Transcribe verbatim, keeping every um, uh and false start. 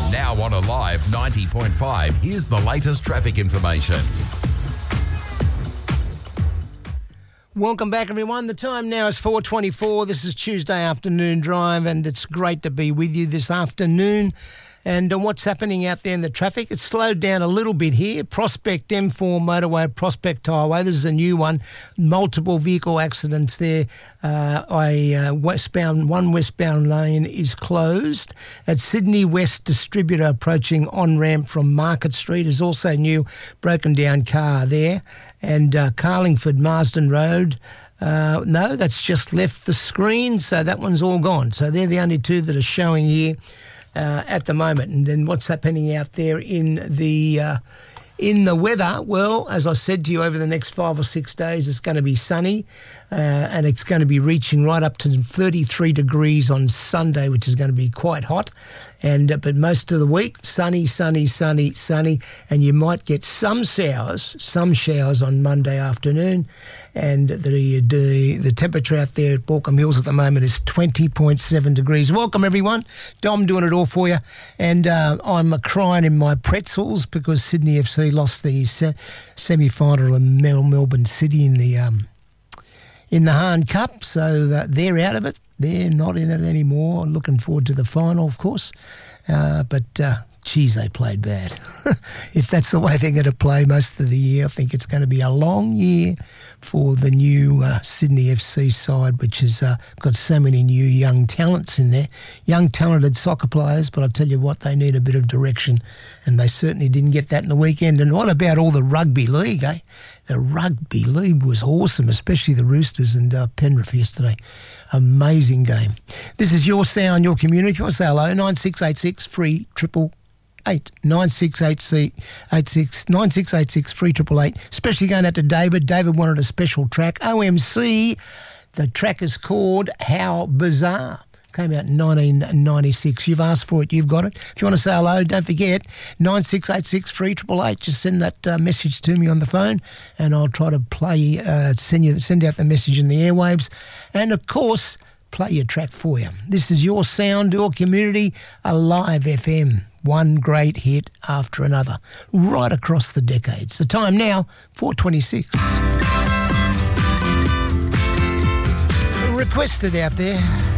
And now on Alive ninety point five, here's the latest traffic information. Welcome back, everyone. The time now is four twenty-four. This is Tuesday afternoon drive, and it's great to be with you this afternoon. And uh, what's happening out there in the traffic? It's slowed down a little bit here. Prospect M four motorway, Prospect Highway. This is a new one. Multiple vehicle accidents there. Uh, a uh, westbound, one westbound lane is closed. At Sydney West Distributor approaching on-ramp from Market Street is also new broken down car there. And uh, Carlingford Marsden Road, uh, no, that's just left the screen, so that one's all gone. So they're the only two that are showing here uh, at the moment. And then what's happening out there in the uh, in the weather? Well, as I said to you, over the next five or six days, it's going to be sunny, uh, and it's going to be reaching right up to thirty-three degrees on Sunday, which is going to be quite hot. And uh, but most of the week, sunny, sunny, sunny, sunny, and you might get some showers, some showers on Monday afternoon. And the the, the temperature out there at Baulkham Hills at the moment is twenty point seven degrees. Welcome, everyone. Dom doing it all for you. And uh, I'm crying in my pretzels because Sydney F C lost the se- semi-final in Mel- Melbourne City in the um, in the Hahn Cup, so that they're out of it. They're not in it anymore. Looking forward to the final, of course. Uh, but, uh, geez, they played bad. If that's the way they're going to play most of the year, I think it's going to be a long year for the new uh, Sydney F C side, which has uh, got so many new young talents in there. Young, talented soccer players, but I tell you what, they need a bit of direction, and they certainly didn't get that in the weekend. And what about all the rugby league, eh? The rugby league was awesome, especially the Roosters and uh, Penrith yesterday. Amazing game. This is your sound, your community. If you want to say hello, nine six eight six three triple eight, nine six eight six, nine six eight six three triple eight. Especially going out to David. David wanted a special track. O M C, the track is called How Bizarre. Came out in nineteen ninety-six. You've asked for it, you've got it. If you want to say hello, don't forget, nine six eight six three triple eight. Just send that uh, message to me on the phone, and I'll try to play, uh, send you, send out the message in the airwaves. And, of course, play your track for you. This is your sound, your community, Alive F M. One great hit after another, right across the decades. The time now, four twenty-six. Requested out there.